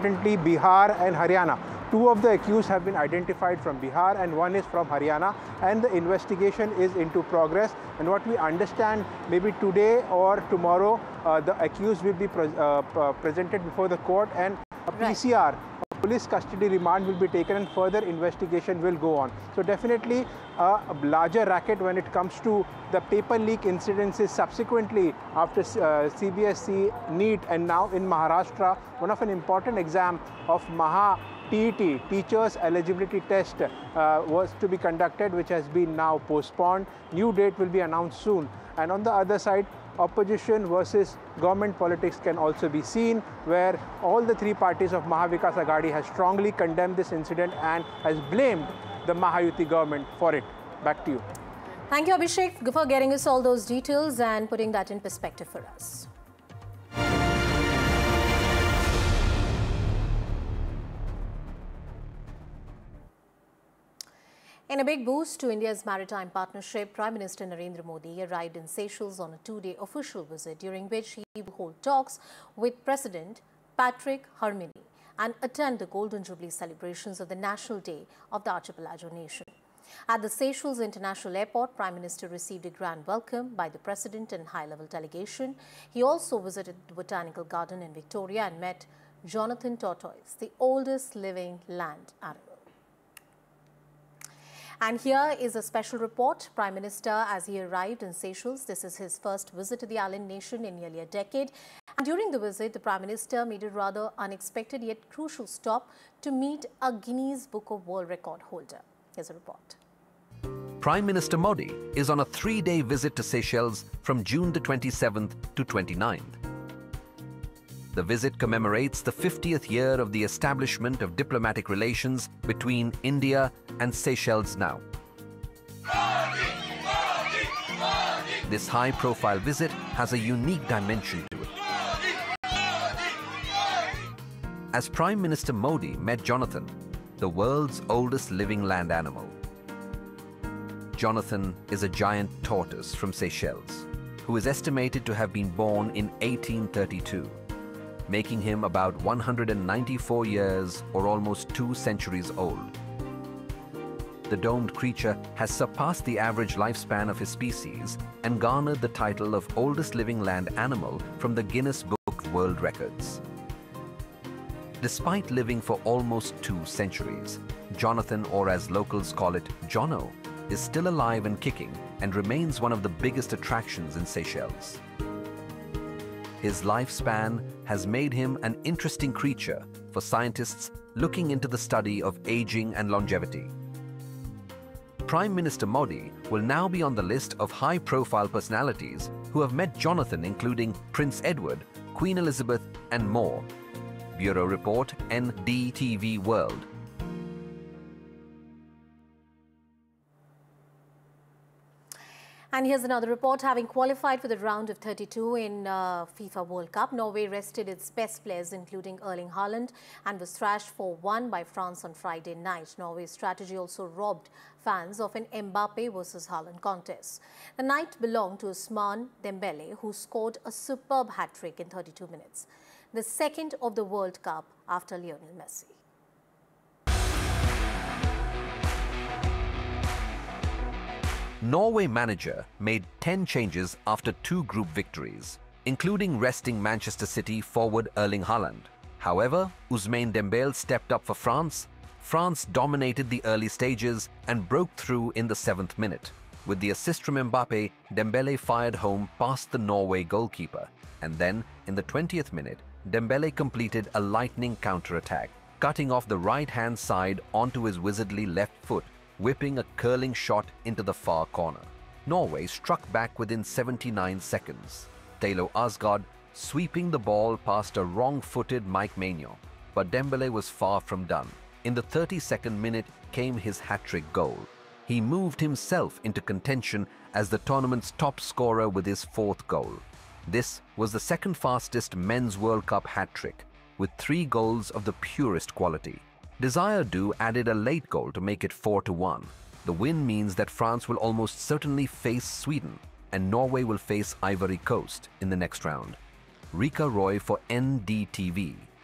importantly, Bihar and Haryana. Two of the accused have been identified from Bihar and one is from Haryana, and the investigation is into progress. And what we understand, maybe today or tomorrow, the accused will be presented before the court, and a PCR, police custody remand, will be taken and further investigation will go on. So definitely a larger racket when it comes to the paper leak incidences subsequently after CBSE, NEET, and now in Maharashtra, one of an important exam of Maha TET, Teachers Eligibility Test, was to be conducted, which has been now postponed. New date will be announced soon. And on the other side, opposition versus government politics can also be seen, where all the three parties of Maha Vikas Aghadi has strongly condemned this incident and has blamed the Mahayuti government for it. Back to you. Thank you, Abhishek, for getting us all those details and putting that in perspective for us. In a big boost to India's maritime partnership, Prime Minister Narendra Modi arrived in Seychelles on a two-day official visit, during which he will hold talks with President Patrick Hermine and attend the Golden Jubilee celebrations of the National Day of the Archipelago nation. At the Seychelles International Airport, Prime Minister received a grand welcome by the President and high-level delegation. He also visited the Botanical Garden in Victoria and met Jonathan Tortoise, the oldest living land animal. And here is a special report. Prime Minister, as he arrived in Seychelles, this is his first visit to the island nation in nearly a decade. And during the visit, the Prime Minister made a rather unexpected yet crucial stop to meet a Guinness Book of World Record holder. Here's a report. Prime Minister Modi is on a three-day visit to Seychelles from June the 27th to 29th. The visit commemorates the 50th year of the establishment of diplomatic relations between India and Seychelles now. This high-profile visit has a unique dimension to it. As Prime Minister Modi met Jonathan, the world's oldest living land animal. Jonathan is a giant tortoise from Seychelles, who is estimated to have been born in 1832. Making him about 194 years or almost 2 centuries old. The domed creature has surpassed the average lifespan of his species and garnered the title of oldest living land animal from the Guinness Book of World Records. Despite living for almost 2 centuries, Jonathan, or as locals call it, Jono, is still alive and kicking and remains one of the biggest attractions in Seychelles. His lifespan has made him an interesting creature for scientists looking into the study of aging and longevity. Prime Minister Modi will now be on the list of high-profile personalities who have met Jonathan, including Prince Edward, Queen Elizabeth, and more. Bureau Report, NDTV World. And here's another report. Having qualified for the round of 32 in FIFA World Cup, Norway rested its best players, including Erling Haaland, and was thrashed 4-1 by France on Friday night. Norway's strategy also robbed fans of an Mbappe versus Haaland contest. The night belonged to Ousmane Dembele, who scored a superb hat-trick in 32 minutes, the second of the World Cup after Lionel Messi. Norway manager made 10 changes after 2 group victories, including resting Manchester City forward Erling Haaland. However, Ousmane Dembele stepped up for France. France dominated the early stages and broke through in the 7th minute. With the assist from Mbappe, Dembele fired home past the Norway goalkeeper. And then, in the 20th minute, Dembele completed a lightning counter-attack, cutting off the right-hand side onto his wizardly left foot, whipping a curling shot into the far corner. Norway struck back within 79 seconds. Taylor Asgard sweeping the ball past a wrong-footed Mike Maignan, but Dembele was far from done. In the 32nd minute came his hat-trick goal. He moved himself into contention as the tournament's top scorer with his 4th goal. This was the second fastest men's World Cup hat-trick, with 3 goals of the purest quality. Desire Du added a late goal to make it 4-1. The win means that France will almost certainly face Sweden, and Norway will face Ivory Coast in the next round. Rika Roy for NDTV.